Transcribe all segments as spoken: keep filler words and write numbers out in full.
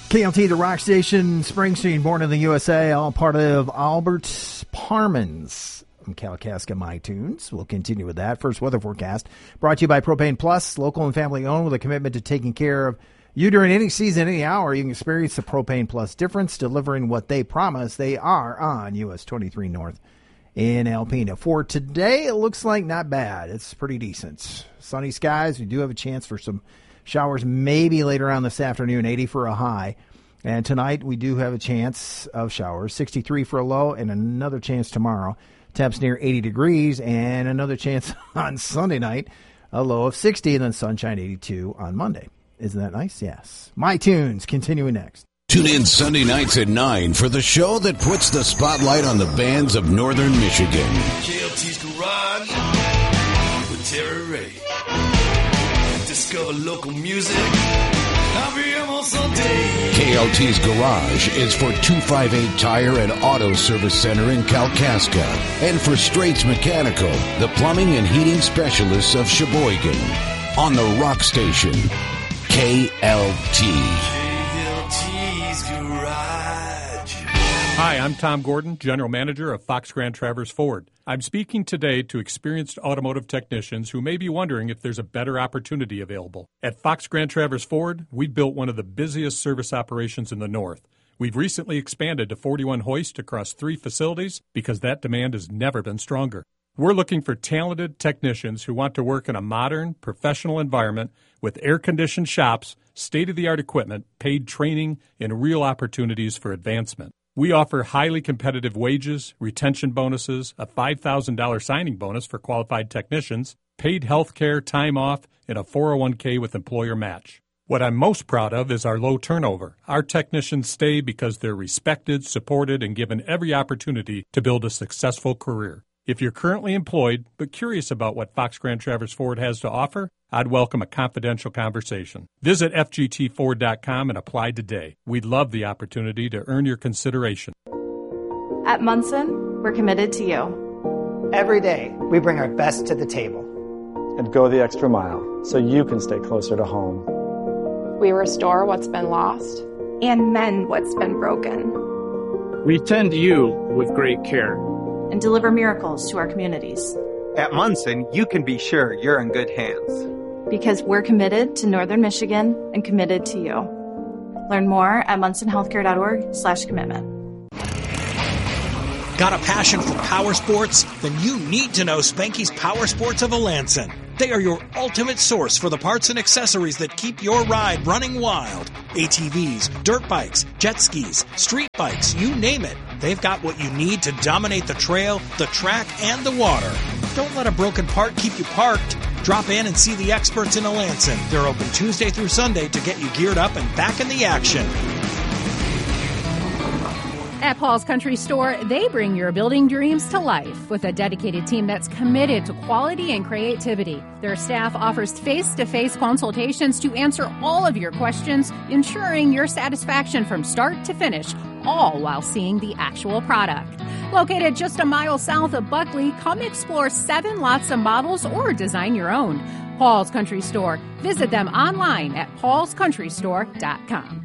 K L T, the rock station, Springsteen, born in the U S A, all part of Albert Parman's from Kalkaska My Tunes. We'll continue with that. First weather forecast brought to you by Propane Plus, local and family owned with a commitment to taking care of you during any season, any hour. You can experience the Propane Plus difference, delivering what they promise. They are on U S twenty-three North in Alpena. For today, it looks like not bad. It's pretty decent. Sunny skies. We do have a chance for some showers maybe later on this afternoon, eighty for a high. And tonight we do have a chance of showers, sixty-three for a low, and another chance tomorrow. Temps near eighty degrees, and another chance on Sunday night, a low of sixty, and then sunshine eighty-two on Monday. Isn't that nice? Yes. My Tunes, continuing next. Tune in Sunday nights at nine for the show that puts the spotlight on the bands of Northern Michigan. K L T's Garage with Terry Ray. Discover local music. I'll be almost all day. K L T's Garage is for two fifty-eight Tire and Auto Service Center in Kalkaska. And for Straits Mechanical, the plumbing and heating specialists of Sheboygan. On the rock station, K L T. K L T's Garage. Hi, I'm Tom Gordon, General Manager of Fox Grand Traverse Ford. I'm speaking today to experienced automotive technicians who may be wondering if there's a better opportunity available. At Fox Grand Traverse Ford, we've built one of the busiest service operations in the North. We've recently expanded to forty-one hoists across three facilities because that demand has never been stronger. We're looking for talented technicians who want to work in a modern, professional environment with air-conditioned shops, state-of-the-art equipment, paid training, and real opportunities for advancement. We offer highly competitive wages, retention bonuses, a five thousand dollars signing bonus for qualified technicians, paid health care, time off, and a four oh one k with employer match. What I'm most proud of is our low turnover. Our technicians stay because they're respected, supported, and given every opportunity to build a successful career. If you're currently employed but curious about what Fox Grand Traverse Ford has to offer, I'd welcome a confidential conversation. Visit F G T Ford dot com and apply today. We'd love the opportunity to earn your consideration. At Munson, we're committed to you. Every day, we bring our best to the table. And go the extra mile so you can stay closer to home. We restore what's been lost and mend what's been broken. We tend you with great care. And deliver miracles to our communities. At Munson, you can be sure you're in good hands. Because we're committed to Northern Michigan and committed to you. Learn more at munson healthcare dot org slash commitment. Got a passion for power sports? Then you need to know Spanky's Power Sports of Alanson. They are your ultimate source for the parts and accessories that keep your ride running wild. A T Vs, dirt bikes, jet skis, street bikes, you name it. They've got what you need to dominate the trail, the track, and the water. Don't let a broken part keep you parked. Drop in and see the experts in Alanson. They're open Tuesday through Sunday to get you geared up and back in the action. At Paul's Country Store, they bring your building dreams to life with a dedicated team that's committed to quality and creativity. Their staff offers face-to-face consultations to answer all of your questions, ensuring your satisfaction from start to finish, all while seeing the actual product. Located just a mile south of Buckley, come explore seven lots of models or design your own. Paul's Country Store. Visit them online at pauls country store dot com.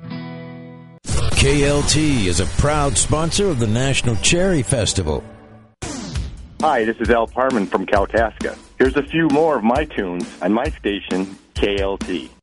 K L T is a proud sponsor of the National Cherry Festival. Hi, this is Al Parman from Kalkaska. Here's a few more of my tunes on my station, K L T.